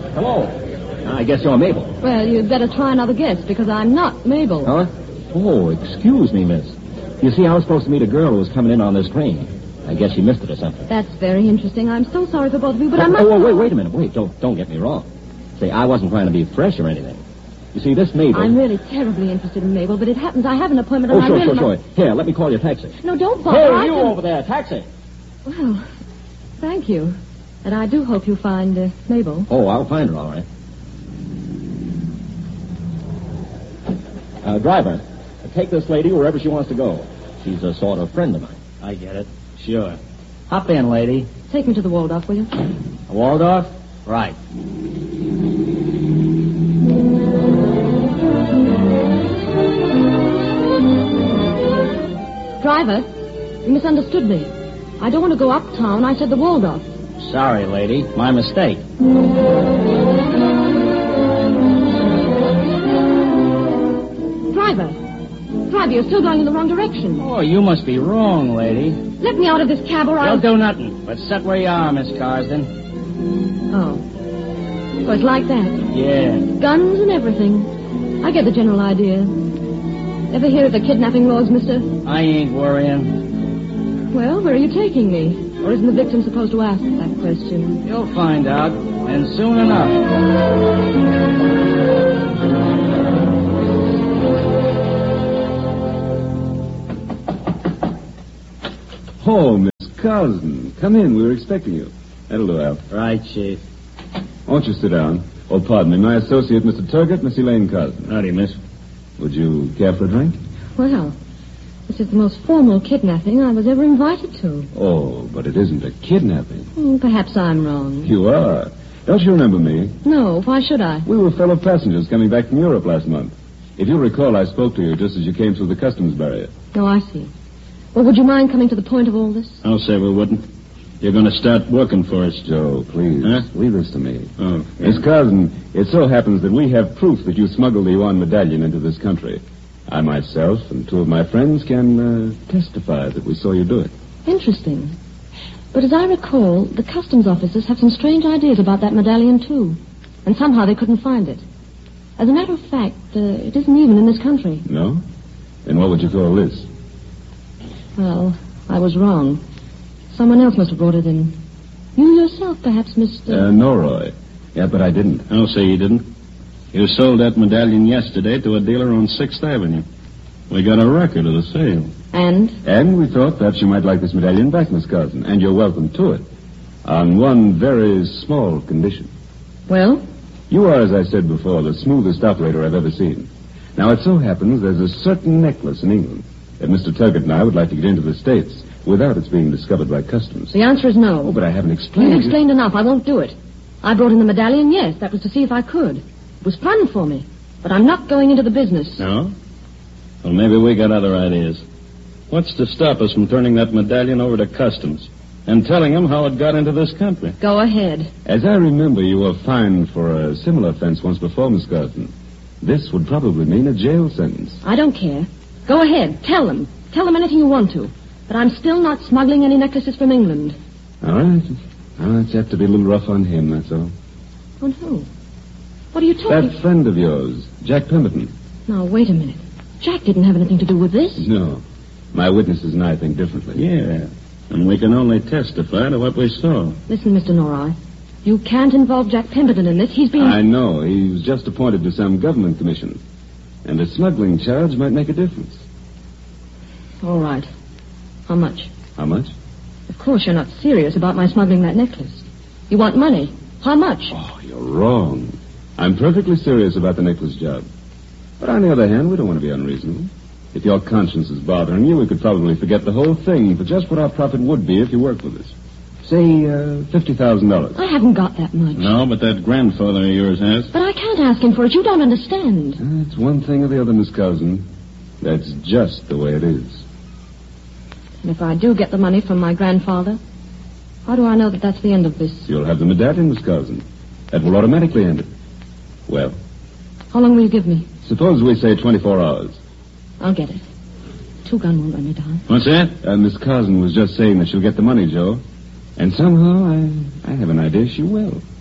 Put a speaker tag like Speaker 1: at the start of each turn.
Speaker 1: Hello. I guess you're Mabel.
Speaker 2: Well, you'd better try another guess, because I'm not Mabel.
Speaker 1: Huh? Oh, excuse me, miss. You see, I was supposed to meet a girl who was coming in on this train. I guess she missed it or something.
Speaker 2: That's very interesting. I'm so sorry for both of you, but I must...
Speaker 1: Wait a minute. Wait, don't get me wrong. Say, I wasn't trying to be fresh or anything. You see, this Mabel...
Speaker 2: I'm really terribly interested in Mabel, but it happens I have an appointment and
Speaker 1: sure. Here, let me call you a taxi.
Speaker 2: No, don't bother.
Speaker 1: Hey, you over there, taxi.
Speaker 2: Well, thank you. And I do hope you find Mabel.
Speaker 1: Oh, I'll find her, all right. Driver, take this lady wherever she wants to go. She's a sort of friend of mine.
Speaker 3: I get it. Sure. Hop in, lady.
Speaker 2: Take me to the Waldorf, will you?
Speaker 3: A Waldorf? Right.
Speaker 2: Driver, you misunderstood me. I don't want to go uptown. I said the Waldorf.
Speaker 3: Sorry, lady. My mistake.
Speaker 2: Driver, you're still going in the wrong direction.
Speaker 3: Oh, you must be wrong, lady.
Speaker 2: Let me out of this cab or I'll...
Speaker 3: You'll do nothing, but sit where you are, Miss Carsden.
Speaker 2: Oh. So it's like that?
Speaker 3: Yeah.
Speaker 2: Guns and everything. I get the general idea. Ever hear of the kidnapping laws, mister?
Speaker 3: I ain't worrying.
Speaker 2: Well, where are you taking me? Or isn't the victim supposed to ask that question?
Speaker 3: You'll find out, and soon enough.
Speaker 4: Oh, Miss Carsden. Come in. We were expecting you. That'll do, Al.
Speaker 3: Right, Chief.
Speaker 4: Won't you sit down? Oh, pardon me. My associate, Mr. Turgott, Miss Elaine Carsden.
Speaker 3: Howdy, miss.
Speaker 4: Would you care for a drink?
Speaker 2: Well, this is the most formal kidnapping I was ever invited to.
Speaker 4: Oh, but it isn't a kidnapping.
Speaker 2: Perhaps I'm wrong.
Speaker 4: You are. Don't you remember me?
Speaker 2: No, why should I?
Speaker 4: We were fellow passengers coming back from Europe last month. If you recall, I spoke to you just as you came through the customs barrier.
Speaker 2: Oh, I see. Well, would you mind coming to the point of all this?
Speaker 3: I'll say we wouldn't. You're going to start working for us.
Speaker 4: Joe, please.
Speaker 3: Huh?
Speaker 4: Leave this to me.
Speaker 3: Oh.
Speaker 4: Miss Carsden, it so happens that we have proof that you smuggled the Yuan medallion into this country. I myself and two of my friends can testify that we saw you do it.
Speaker 2: Interesting. But as I recall, the customs officers have some strange ideas about that medallion, too. And somehow they couldn't find it. As a matter of fact, it isn't even in this country.
Speaker 4: No? Then what would you call this?
Speaker 2: Well, I was wrong. Someone else must have brought it in. You yourself, perhaps, Mr...
Speaker 4: No, Roy. Yeah, but I didn't.
Speaker 3: I'll say you didn't. You sold that medallion yesterday to a dealer on 6th Avenue. We got a record of the sale.
Speaker 2: And?
Speaker 4: And we thought perhaps you might like this medallion back, Miss Carsden, and you're welcome to it. On one very small condition.
Speaker 2: Well?
Speaker 4: You are, as I said before, the smoothest operator I've ever seen. Now, it so happens there's a certain necklace in England that Mr. Turgott and I would like to get into the States without its being discovered by customs.
Speaker 2: The answer is no.
Speaker 4: Oh, but I haven't explained...
Speaker 2: You've explained enough. I won't do it. I brought in the medallion, yes. That was to see if I could. It was fun for me. But I'm not going into the business.
Speaker 3: No? Well, maybe we got other ideas. What's to stop us from turning that medallion over to customs and telling them how it got into this country?
Speaker 2: Go ahead.
Speaker 4: As I remember, you were fined for a similar offense once before, Miss Carsden. This would probably mean a jail sentence.
Speaker 2: I don't care. Go ahead. Tell them. Tell them anything you want to. But I'm still not smuggling any necklaces from England.
Speaker 4: All right. I'll just have to be a little rough on him, that's all.
Speaker 2: On who? What are you talking...
Speaker 4: That friend of yours, Jack Pemberton.
Speaker 2: Now, wait a minute. Jack didn't have anything to do with this.
Speaker 4: No. My witnesses and I think differently.
Speaker 3: Yeah. And we can only testify to what we saw.
Speaker 2: Listen, Mr. Norrie. You can't involve Jack Pemberton in this. He's been...
Speaker 4: I know. He was just appointed to some government commission. And a smuggling charge might make a difference.
Speaker 2: All right. How much?
Speaker 4: How much?
Speaker 2: Of course you're not serious about my smuggling that necklace. You want money. How much?
Speaker 4: Oh, you're wrong. I'm perfectly serious about the necklace job. But on the other hand, we don't want to be unreasonable. If your conscience is bothering you, we could probably forget the whole thing for just what our profit would be if you worked with us. Say, $50,000.
Speaker 2: I haven't got that much.
Speaker 3: No, but that grandfather of yours has.
Speaker 2: But I can't ask him for it. You don't understand.
Speaker 4: It's one thing or the other, Miss Carsden. That's just the way it is.
Speaker 2: And if I do get the money from my grandfather, how do I know that that's the end of this?
Speaker 4: You'll have the medallion, Miss Carsden. That will automatically end it. Well?
Speaker 2: How long will you give me?
Speaker 4: Suppose we say 24 hours.
Speaker 2: I'll get it. Two gun won't let me down.
Speaker 3: What's that?
Speaker 4: Miss Carsden was just saying that she'll get the money, Joe. And somehow I have an idea she will.